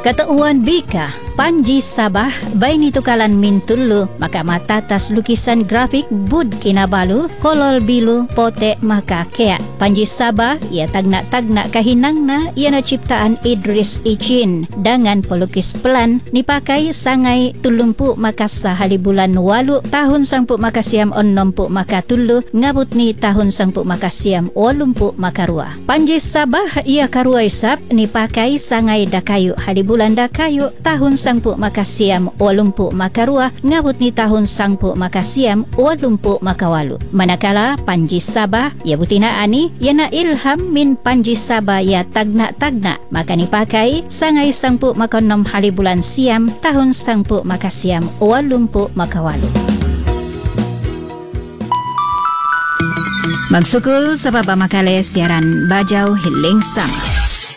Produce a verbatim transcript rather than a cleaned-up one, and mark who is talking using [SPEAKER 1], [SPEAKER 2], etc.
[SPEAKER 1] Katauan Bika, Panji Sabah, bay nitukalan mintulu, maka matatas lukisan grafik bud kinabalu, kolol bilu, pote maka kea. Panji Sabah, ia tagna-tagna kahinangna, ia na ciptaan Idris Icin, dengan pelukis pelan, nipakai sangai tulumpu maka sahali bulan walu, tahun sangpu maka siam onnompu maka tulu, ngabut ni tahun sangpu maka siam walumpu maka rua. Panji Sabah, ia karua isap, nipakai sangai dakayu, hali bulan dakayu, tahun sangpu makasiam walumpu makarua, ngabut ni tahun sangpu makasiam walumpu makawalu. Manakala Panji Sabah ya butina ani ya na ilham min Panji Sabah ya tagna-tagna, maka nipakai sangai sangpu makonom hali bulan siam tahun sangpu makasiam walumpu makawalu. Magsukul sa papamakale siaran Bajau Hiling Sama.